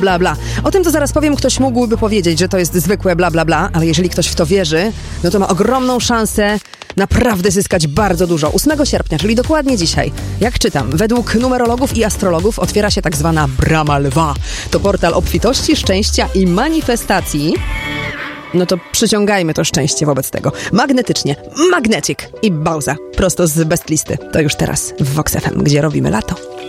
bla bla. O tym, co zaraz powiem, ktoś mógłby powiedzieć, że to jest zwykłe bla bla bla, ale jeżeli ktoś w to wierzy, no to ma ogromną szansę naprawdę zyskać bardzo dużo. 8 sierpnia, czyli dokładnie dzisiaj, jak czytam, według numerologów i astrologów otwiera się tak zwana Brama Lwa. To portal obfitości, szczęścia i manifestacji. No to przyciągajmy to szczęście wobec tego. Magnetycznie. Magnetic i Bauza. Prosto z Best Listy. To już teraz w Vox FM, gdzie robimy lato.